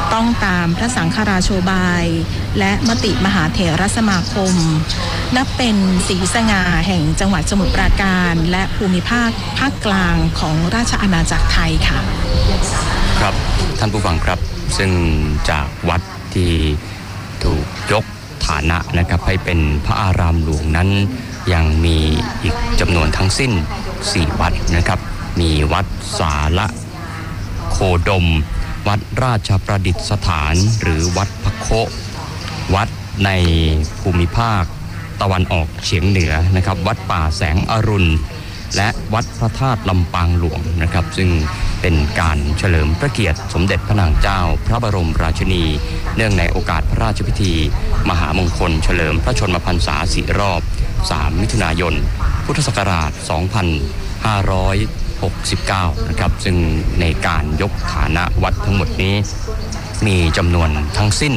ต้องตามพระสังฆราโชบายและมติมหาเถรสมาคมนับเป็นศรีสง่าแห่งจังหวัดสมุทรปราการและภูมิภาคภาคกลางของราชอาณาจักรไทยค่ะครับท่านผู้ฟังครับซึ่งจากวัดที่ถูกยกฐานะนะครับให้เป็นพระอารามหลวงนั้นยังมีอีกจำนวนทั้งสิ้น4วัดนะครับมีวัดสาระโคดมวัดราชประดิษฐานหรือวัดพระโควัดในภูมิภาคตะวันออกเฉียงเหนือนะครับวัดป่าแสงอรุณและวัดพระธาตุลำปางหลวงนะครับซึ่งเป็นการเฉลิมพระเกียรติสมเด็จพระนางเจ้าพระบรมราชินีเนื่องในโอกาสพระราชพิธีมหามงคลเฉลิมพระชนมพรรษา4 รอบ3 มิถุนายนพุทธศักราช 2569 นะครับซึ่งในการยกฐานะวัดทั้งหมดนี้มีจำนวนทั้งสิ้น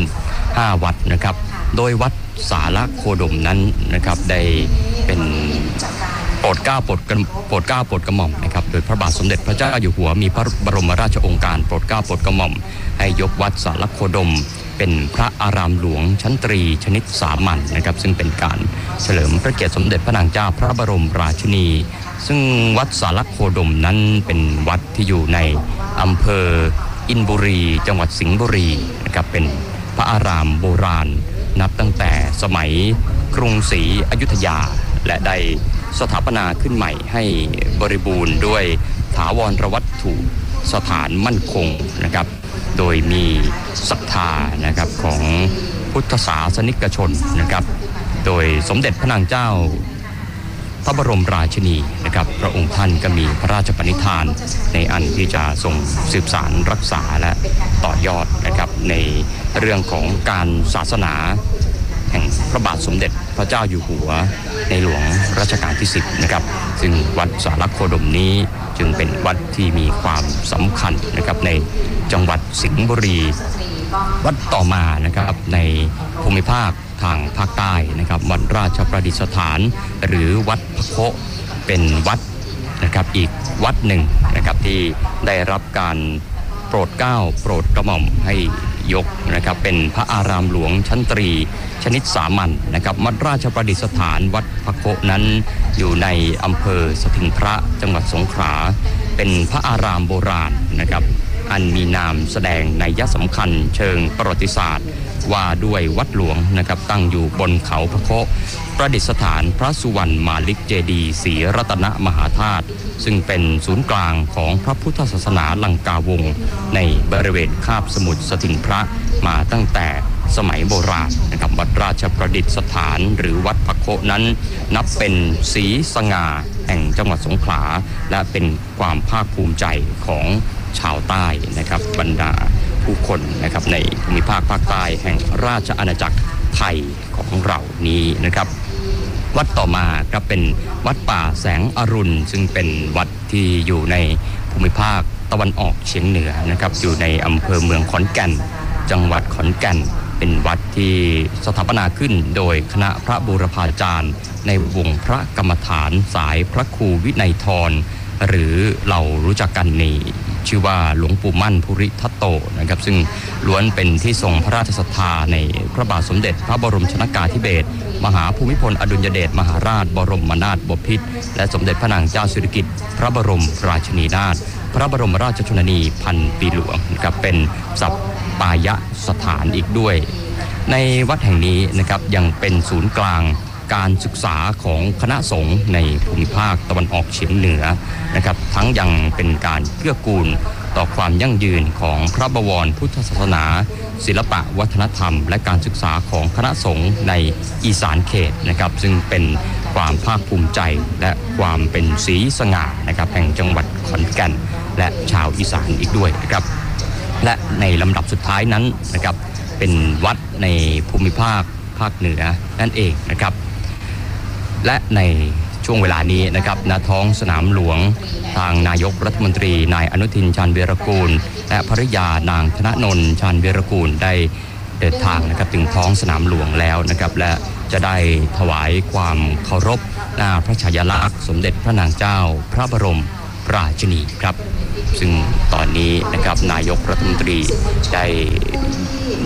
5วัดนะครับโดยวัดสาระโคดมนั้นนะครับได้เป็นโปรดเกล้าโปรดกระหม่อมนะครับโดยพระบาทสมเด็จพระเจ้าอยู่หัวมีพระบรมราชโองการโปรดเกล้าโปรดกระหม่อมให้ยกวัดสาระโคดมเป็นพระอารามหลวงชั้นตรีชนิดสามัญนะครับซึ่งเป็นการเฉลิมพระเกียรติสมเด็จพระนางเจ้าพระบรมราชินีซึ่งวัดสาระโคดมนั้นเป็นวัดที่อยู่ในอำเภออินบุรีจังหวัดสิงห์บุรีนะครับเป็นพระอารามโบราณนับตั้งแต่สมัยกรุงศรีอยุธยาและได้สถาปนาขึ้นใหม่ให้บริบูรณ์ด้วยถาวรวัตถุสถานมั่นคงนะครับโดยมีศรัทธานะครับของพุทธศาสนิกชนนะครับโดยสมเด็จพระนางเจ้าพระบรมราชินีนะครับพระองค์ท่านก็มีพระราชปณิธานในอันที่จะทรงสืบสานรักษาและต่อยอดนะครับในเรื่องของการศาสนาแห่งพระบาทสมเด็จพระเจ้าอยู่หัวในหลวงรัชกาลที่10นะครับซึ่งวัดสาระโคดมนี้จึงเป็นวัดที่มีความสำคัญนะครับในจังหวัดสิงห์บุรีวัดต่อมานะครับในภูมิภาคทางภาคใต้นะครับวัดราชประดิษฐานหรือวัดพระโคเป็นวัดนะครับอีกวัดหนึ่งนะครับที่ได้รับการโปรดเกล้าโปรดกระหม่อมให้ยกนะครับเป็นพระอารามหลวงชั้นตรีชนิดสามัญนะครับวัดราชประดิษฐานวัดพระโคนั้นอยู่ในอำเภอสถิงพระจังหวัดสงขลาเป็นพระอารามโบราณนะครับอันมีนามแสดงนัยสำคัญเชิงประวัติศาสตร์ว่าด้วยวัดหลวงนะครับตั้งอยู่บนเขาพระโคประดิษฐานพระสุวรรณมาลิกเจดีย์ศรีรัตนมหาธาตุซึ่งเป็นศูนย์กลางของพระพุทธศาสนาลังกาวงศ์ในบริเวณคาบสมุทรสถิงพระมาตั้งแต่สมัยโบราณนะครับวัดราชประดิษฐานหรือวัดพระโคนั้นนับเป็นศรีสง่าแห่งจังหวัดสงขลาและเป็นความภาคภูมิใจของชาวใต้นะครับบรรดาผู้คนนะครับในภูมิภาคภาคใต้แห่งราชอาณาจักรไทยของเรานี้นะครับวัดต่อมาครับเป็นวัดป่าแสงอรุณซึ่งเป็นวัดที่อยู่ในภูมิภาคตะวันออกเฉียงเหนือนะครับอยู่ในอำเภอเมืองขอนแก่นจังหวัดขอนแก่นเป็นวัดที่สถาปนาขึ้นโดยคณะพระบูรพาจารย์ในวงพระกรรมฐานสายพระครูวินัยธรหรือเรารู้จักกันในชื่อว่าหลวงปู่มั่นภูริทัตโตนะครับซึ่งล้วนเป็นที่ทรงพระราชศรัทธาในพระบาทสมเด็จพระบรมชนกาธิเบศรมหาภูมิพลอดุลยเดชมหาราชบรมนาถบพิตรและสมเด็จพระนางเจ้าสิริกิติ์พระบรมราชินีนาถพระบรมราชชนนีพันปีหลวงนะครับเป็นสัปปายสถานอีกด้วยในวัดแห่งนี้นะครับยังเป็นศูนย์กลางการศึกษาของคณะสงฆ์ในภูมิภาคตะวันออกเฉียงเหนือนะครับทั้งยังเป็นการเกื้อกูลต่อความยั่งยืนของพระบวรพุทธศาสนาศิลปะวัฒนธรรมและการศึกษาของคณะสงฆ์ในอีสานเขตนะครับซึ่งเป็นความภาคภูมิใจและความเป็นศรีสง่านะครับแห่งจังหวัดขอนแก่นและชาวอีสานอีกด้วยนะครับและในลำดับสุดท้ายนั้นนะครับเป็นวัดในภูมิภาคภาคเหนือนั่นเองนะครับและในช่วงเวลานี้นะครับณท้องสนามหลวงทางนายกรัฐมนตรีนายอนุทินชาญวีรกูลและภริยานางธนนนท์ชาญวีรกูลได้เดินทางนะครับถึงท้องสนามหลวงแล้วนะครับและจะได้ถวายความเคารพหน้าพระฉายาลักษณ์สมเด็จพระนางเจ้าพระบรมราชินีครับซึ่งตอนนี้นะครับนายกรัฐมนตรีได้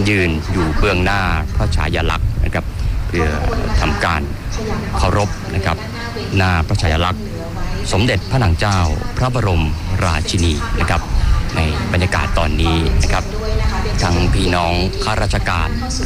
ยืนอยู่เบื้องหน้าพระฉายาลักษณ์นะครับเพื่อทำการเคารพนะครับหน้าพระฉายาลักษณ์สมเด็จพระนางเจ้าพระบรมราชินีนะครับในบรรยากาศตอนนี้นะครับทั้งพี่น้องข้าราชการ